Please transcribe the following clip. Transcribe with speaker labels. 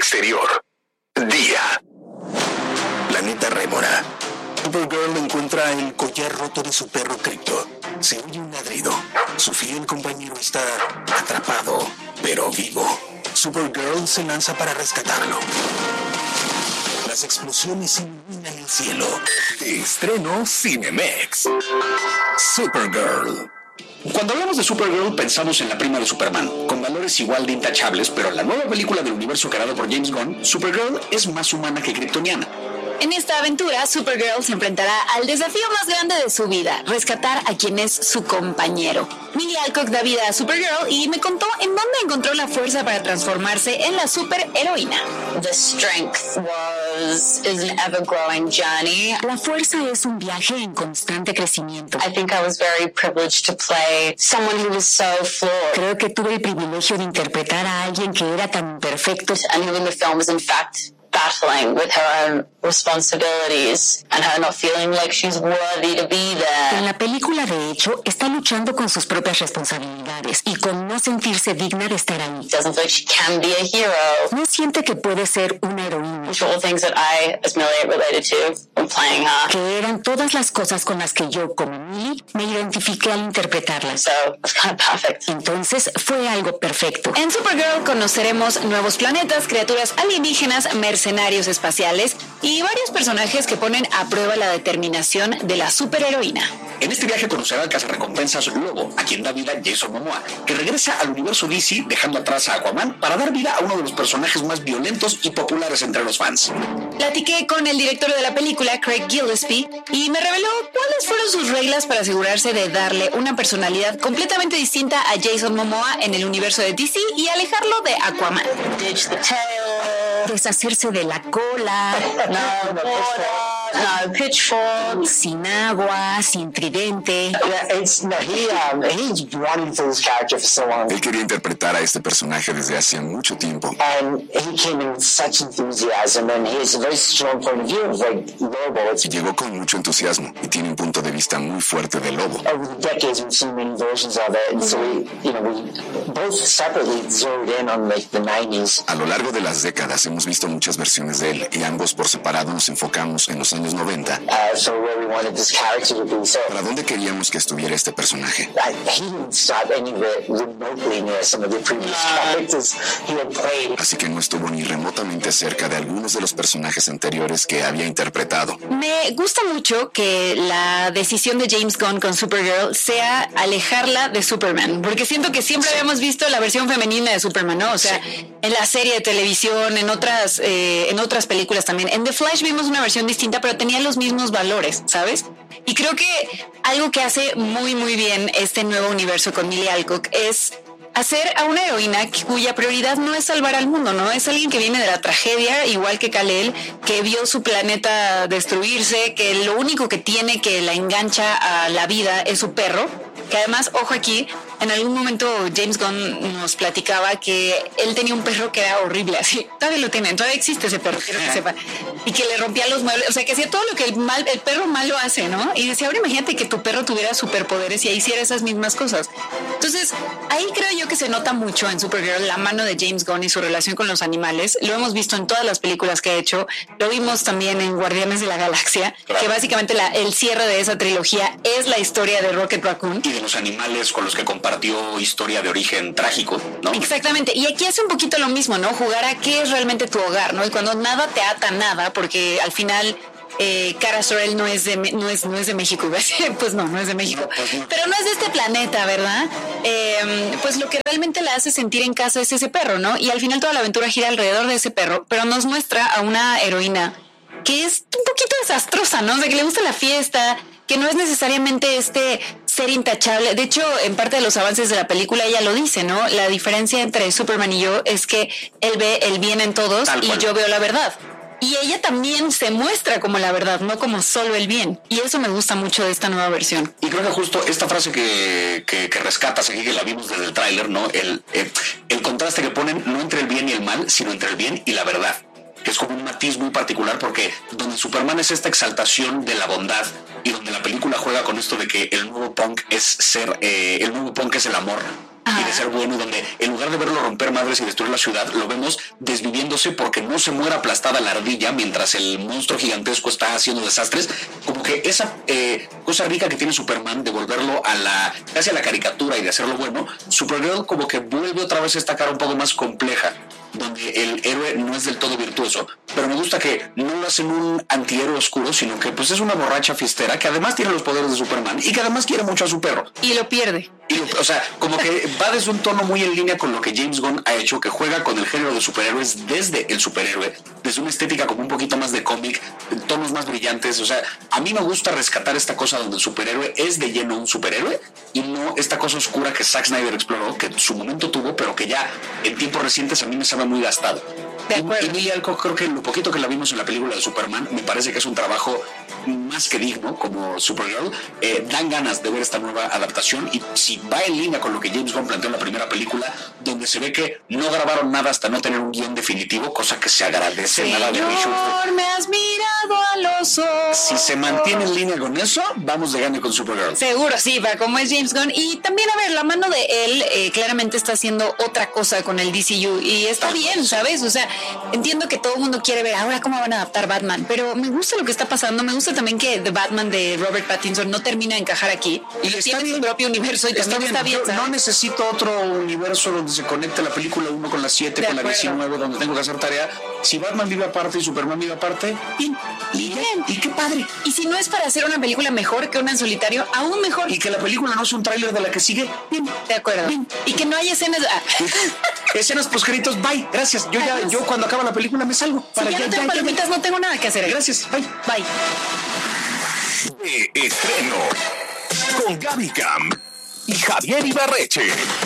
Speaker 1: exterior. Día. Planeta Rémora. Supergirl encuentra el collar roto de su perro Crypto. Se oye un ladrido. Su fiel compañero está atrapado, pero vivo. Supergirl se lanza para rescatarlo. Las explosiones iluminan el cielo. Estreno Cinemex. Supergirl.
Speaker 2: Cuando hablamos de Supergirl pensamos en la prima de Superman, con valores igual de intachables, pero en la nueva película del universo creado por James Gunn, Supergirl es más humana que kryptoniana.
Speaker 3: En esta aventura, Supergirl se enfrentará al desafío más grande de su vida, rescatar a quien es su compañero. Millie Alcock da vida a Supergirl y me contó en dónde encontró la fuerza para transformarse en la superheroína.
Speaker 4: The strength is an ever-growing journey.
Speaker 5: La fuerza es un viaje en constante crecimiento.
Speaker 4: I think I was very privileged to play someone who was so flawed.
Speaker 5: Creo que tuve el privilegio de interpretar a alguien que era tan imperfecto.
Speaker 4: And who in the film was in fact battling with her own responsibilities and her not feeling like she's worthy to be there.
Speaker 5: En la película, de hecho, está luchando con sus propias responsabilidades y con no sentirse digna de estar ahí.
Speaker 4: Doesn't feel like she can be a hero.
Speaker 5: No siente que puede ser una heroína.
Speaker 4: Which were all things that I, as Millie, related to when playing her.
Speaker 5: Que eran todas las cosas con las que yo, como Millie, me identifiqué al interpretarlas.
Speaker 4: So it's kind of perfect.
Speaker 5: Entonces fue algo perfecto.
Speaker 3: En Supergirl conoceremos nuevos planetas, criaturas alienígenas, mercenarios espaciales y varios personajes que ponen a prueba la determinación de la superheroína.
Speaker 2: En este viaje conocerá al cazarrecompensas Lobo, a quien da vida Jason Momoa, que regresa al universo DC dejando atrás a Aquaman para dar vida a uno de los personajes más violentos y populares entre los fans.
Speaker 3: Platiqué con el director de la película, Craig Gillespie, y me reveló cuáles fueron sus reglas para asegurarse de darle una personalidad completamente distinta a Jason Momoa en el universo de DC y alejarlo de Aquaman.
Speaker 4: Ditch the tail.
Speaker 5: Deshacerse de la cola,
Speaker 4: No pitchfork.
Speaker 5: sin agua, sin tridente.
Speaker 6: He's wanted for this character for so long.
Speaker 1: Él quería interpretar a este personaje desde hace mucho tiempo.
Speaker 6: And he came in with such enthusiasm, and he has a very strong point of view of like Lobo.
Speaker 1: Y llegó con mucho entusiasmo y tiene un punto de vista muy fuerte de Lobo.
Speaker 6: Over the decades, we've seen many versions of it, and so we both separately zeroed in on like the 90s.
Speaker 1: A lo largo de las décadas hemos visto muchas versiones de él y ambos por separado nos enfocamos en los años 90.
Speaker 6: So where we wanted this character to be. So
Speaker 1: ¿Para dónde queríamos que estuviera este personaje?
Speaker 6: he didn't stop any of it remotely near some of the previous characters he had played.
Speaker 1: Así que no estuvo ni remotamente cerca de algunos de los personajes anteriores que había interpretado.
Speaker 3: Me gusta mucho que la decisión de James Gunn con Supergirl sea alejarla de Superman, porque siento que siempre habíamos visto la versión femenina de Superman, ¿no? O sea, en la serie de televisión, en otras películas también. En The Flash vimos una versión distinta, pero tenía los mismos valores, ¿sabes? Y creo que algo que hace muy, muy bien este nuevo universo con Millie Alcock es hacer a una heroína cuya prioridad no es salvar al mundo, ¿no? Es alguien que viene de la tragedia, igual que Kal-El, que vio su planeta destruirse, que lo único que tiene que la engancha a la vida es su perro, que además, ojo aquí, en algún momento James Gunn nos platicaba que él tenía un perro que era horrible, así, todavía lo tienen, todavía existe ese perro, quiero que sepa, y que le rompía los muebles, o sea, que hacía todo lo que el perro malo hace, ¿no? Y decía, ahora imagínate que tu perro tuviera superpoderes y hiciera esas mismas cosas. Entonces, ahí creo yo que se nota mucho en Supergirl la mano de James Gunn y su relación con los animales. Lo hemos visto en todas las películas que ha hecho, lo vimos también en Guardianes de la Galaxia, claro, que básicamente el cierre de esa trilogía es la historia de Rocket Raccoon.
Speaker 2: Y de los animales con los que compartió historia de origen trágico, ¿no?
Speaker 3: Exactamente, y aquí hace un poquito lo mismo, ¿no? Jugar a qué es realmente tu hogar, ¿no? Y cuando nada te ata a nada, porque al final Kara Zor-El no es de México, pues no es de México, no, pues no. Pero no es de este planeta, ¿verdad? Pues lo que realmente la hace sentir en casa es ese perro, ¿no? Y al final toda la aventura gira alrededor de ese perro, pero nos muestra a una heroína que es un poquito desastrosa, ¿no? O sea, que le gusta la fiesta, que no es necesariamente ser intachable. De hecho, en parte de los avances de la película ella lo dice, ¿no? La diferencia entre Superman y yo es que él ve el bien en todos y yo veo la verdad. Y ella también se muestra como la verdad, no como solo el bien. Y eso me gusta mucho de esta nueva versión.
Speaker 2: Y creo que justo esta frase que rescatas aquí, que la vimos desde el tráiler, ¿no? El contraste que ponen no entre el bien y el mal, sino entre el bien y la verdad. Que es como un matiz muy particular, porque donde Superman es esta exaltación de la bondad y donde la película juega con esto de que el nuevo punk es el amor. y de ser bueno, donde en lugar de verlo romper madres y destruir la ciudad, lo vemos desviviéndose porque no se muera aplastada la ardilla mientras el monstruo gigantesco está haciendo desastres. Como que esa cosa rica que tiene Superman de volverlo casi a la caricatura y de hacerlo bueno, Supergirl como que vuelve otra vez esta cara un poco más compleja, donde el héroe no es del todo virtuoso, pero me gusta que no lo hacen un antihéroe oscuro, sino que pues es una borracha fiestera que además tiene los poderes de Superman y que además quiere mucho a su perro.
Speaker 3: Y lo pierde.
Speaker 2: O sea, como que va desde un tono muy en línea con lo que James Gunn ha hecho, que juega con el género de superhéroes desde el superhéroe, desde una estética como un poquito más de cómic, tonos más brillantes. O sea, a mí me gusta rescatar esta cosa donde el superhéroe es de lleno un superhéroe y no esta cosa oscura que Zack Snyder exploró, que en su momento tuvo, pero que ya en tiempos recientes a mí me sabe muy gastado. Emilia Alcock, creo que lo poquito que la vimos en la película de Superman, me parece que es un trabajo más que digno como Supergirl. Dan ganas de ver esta nueva adaptación y si va en línea con lo que James Gunn planteó en la primera película, donde se ve que no grabaron nada hasta no tener un guión definitivo, cosa que se agradece.
Speaker 3: Señor,
Speaker 2: nada de reshoots.
Speaker 3: me has mirado a los ojos.
Speaker 2: Si se mantiene en línea con eso, vamos de gane con Supergirl.
Speaker 3: Seguro, sí, va como es James Gunn. Y también, a ver, la mano de él claramente está haciendo otra cosa con el DCU y está bien, ¿sabes? O sea, entiendo que todo el mundo quiere ver ahora cómo van a adaptar Batman, pero me gusta lo que está pasando. Me gusta también que The Batman de Robert Pattinson no termina de encajar aquí.
Speaker 2: Y
Speaker 3: tiene su propio universo y también está bien.
Speaker 2: Yo no necesito otro universo donde se conecte la película 1 con la 7, con la 19, donde tengo que hacer tarea. Si Batman vive aparte y Superman vive aparte, bien. Y qué padre.
Speaker 3: Y si no es para hacer una película mejor que una en solitario, aún mejor.
Speaker 2: Y que la película no sea un tráiler de la que sigue, bien.
Speaker 3: De acuerdo. Bien. Y que no haya escenas...
Speaker 2: Escenas postcréditos, bye, gracias. Yo cuando acaba la película me salgo.
Speaker 3: Si ya no tengo palomitas, no tengo nada que hacer.
Speaker 2: Gracias, bye.
Speaker 3: Bye.
Speaker 1: De estreno con Gaby Cam y Javier Ibarreche.